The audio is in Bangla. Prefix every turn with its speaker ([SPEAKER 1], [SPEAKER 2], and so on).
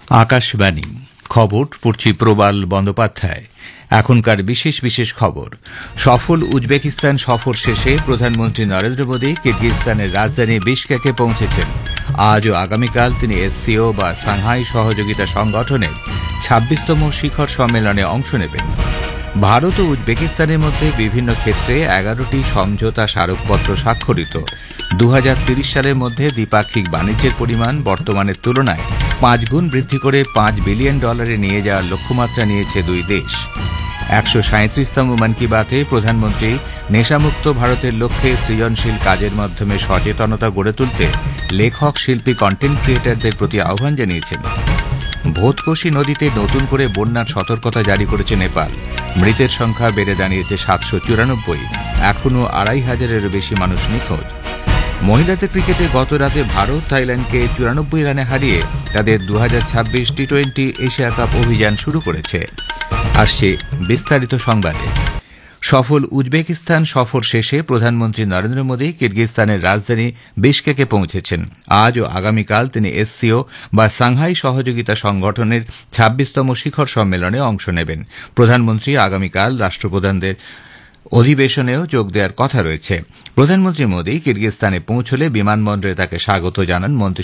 [SPEAKER 1] আকাশবাণী খবর পড়ছি প্রবাল বন্দ্যোপাধ্যায়। এখনকার বিশেষ বিশেষ খবর। সফল উজবেকিস্তান সফর শেষে প্রধানমন্ত্রী নরেন্দ্র মোদী কিরগিজস্তানের রাজধানী বিশকেকে পৌঁছেছেন। আজ ও আগামীকাল তিনি এসসিও বা সাংহাই সহযোগিতা সংগঠনের ২৬তম শিখর সম্মেলনে অংশ নেবেন। ভারত ও উজবেকিস্তানের মধ্যে বিভিন্ন ক্ষেত্রে ১১টি সমঝোতা স্মারকপত্র স্বাক্ষরিত। ২০৩০ সালের মধ্যে দ্বিপাক্ষিক বাণিজ্যের পরিমাণ বর্তমানের তুলনায় ৫ গুণ বৃদ্ধি করে $৫ বিলিয়ন নিয়ে যাওয়ার লক্ষ্যমাত্রা নিয়েছে দুই দেশ। ১৩৭তম মন কি বাতে প্রধানমন্ত্রী নেশামুক্ত ভারতের লক্ষ্যে সৃজনশীল কাজের মাধ্যমে সচেতনতা গড়ে তুলতে লেখক, শিল্পী, কন্টেন্ট ক্রিয়েটরদের প্রতি আহ্বান জানিয়েছেন। ভোতকোশি নদীতে নতুন করে বন্যার সতর্কতা জারি করেছে নেপাল। মৃতের সংখ্যা বেড়ে দাঁড়িয়েছে ৭৯৪। এখনও ২৫০০-এরও বেশি মানুষ নিখোঁজ। মহিলাদের ক্রিকেটে গত রাতে ভারত থাইল্যান্ডকে ৯৪ রানে হারিয়ে তাদের ২০২৬ টি-২০ এশিয়া কাপ অভিযান শুরু করেছে। আসছে বিস্তারিত সংবাদে। সফল উজবেকিস্তান সফর শেষে প্রধানমন্ত্রী নরেন্দ্র মোদী কিরগিজস্তানের রাজধানী বিশকেকে পৌঁছেছেন। আজ ও আগামীকাল তিনি এসসিও বা সাংহাই সহযোগিতা সংগঠনের ২৬তম শিখর সম্মেলনে অংশ নেবেন। প্রধানমন্ত্রী আগামীকাল রাষ্ট্রপ্রধানদের অধিবেশনেও যোগ দেওয়ার কথা রয়েছে। প্রধানমন্ত্রী মোদী কিরগিজস্তানে পৌঁছলে বিমানবন্দরে তাকে স্বাগত জানান